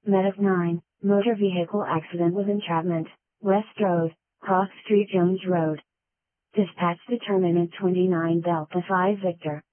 Medic 9, motor vehicle accident with entrapment, West Road, Cross Street Jones Road. Dispatch determinant 29 Delta 5 Victor.